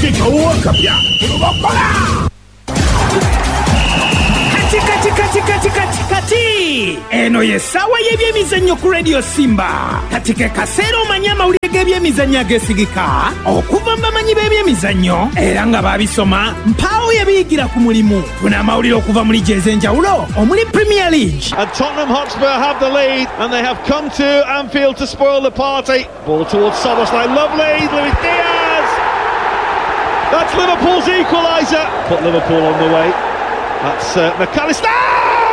kikauwa kapya Urubokola kati eno yesawa yebyemizannyo ku Radio Simba katika kasero manyama uliege ebyemizannyo agesigika okuva bamanyi b'ebyemizannyo era nga babisoma mpawo yabiyigira ku mulimu tuna amawulire okuva muri jeze enjawulo omuli Premier League. And Tottenham Hotspur have the lead and they have come to Anfield to spoil the party. Ball towards Szoboszlai, lovely, Luis Diaz, that's Liverpool's equaliser, put Liverpool on the way. That's McAllister.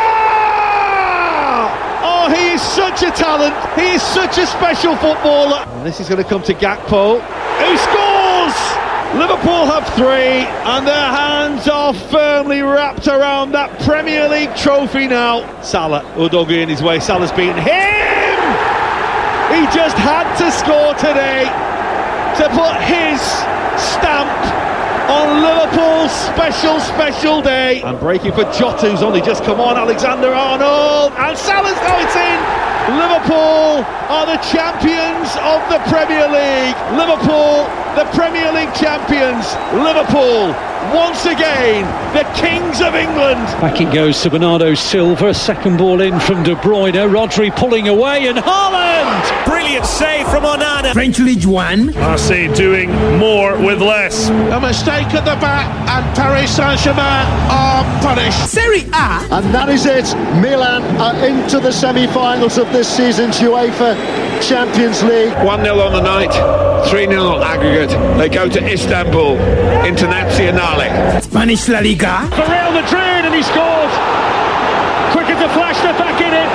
Oh, he is such a talent. He is such a special footballer. And this is going to come to Gakpo, who scores! Liverpool have 3 and their hands are firmly wrapped around that Premier League trophy now. Salah, Udogie in his way. Salah's beaten him! He just had to score today to put his stamp on Liverpool's special day. And breaking for Jota, who's only just come on, Alexander-Arnold, and Salah's, it's in! Liverpool are the champions of the Premier League. Liverpool, the Premier League champions. Liverpool, once again, the kings of England. Back it goes to Bernardo Silva, second ball in from De Bruyne, Rodri pulling away, and Haaland! Brilliant save from Onana. French League 1. Marseille doing more with less. A mistake at the back and Paris Saint-Germain are punished. Serie A. And that is it. Milan are into the semi-finals of this season's UEFA Champions League. 1-0 on the night, 3-0 aggregate. They go to Istanbul Internazionale. Spanish La Liga. For Real Madrid, and he scores. Quick as a flash, they're back in it.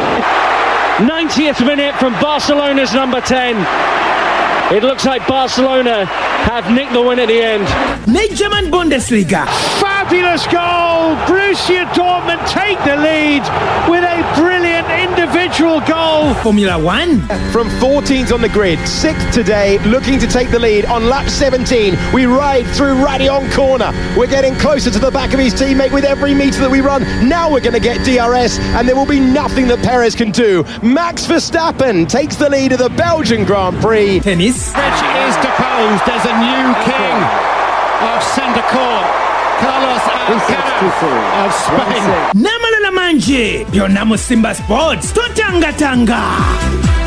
90th minute from Barcelona's number 10. It looks like Barcelona have nicked the win at the end. German Bundesliga. Fabulous goal! Borussia Dortmund take the lead with a brilliant individual goal. Formula 1. From 14s on the grid, 6th today, looking to take the lead on lap 17. We ride through Radion Corner. We're getting closer to the back of his teammate with every metre that we run. Now we're going to get DRS, and there will be nothing that Perez can do. Max Verstappen takes the lead of the Belgian Grand Prix. Tennis. Rich is deposed as a new king of centre court. Carlos Alcaraz of Spain. Namalala manje byonna mu Simba Sports totanga tanga.